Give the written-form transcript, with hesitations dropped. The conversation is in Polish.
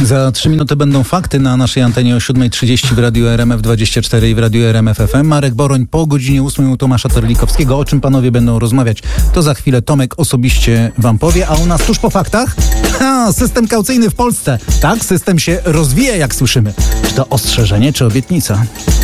Za 3 minuty będą fakty na naszej antenie o 7:30 w Radiu RMF24 i w Radiu RMF FM. Marek Boroń po godzinie 8 u Tomasza Terlikowskiego. O czym panowie będą rozmawiać, to za chwilę Tomek osobiście wam powie. A u nas tuż po faktach? System kaucyjny w Polsce. Tak, system się rozwija, jak słyszymy. Czy to ostrzeżenie, czy obietnica?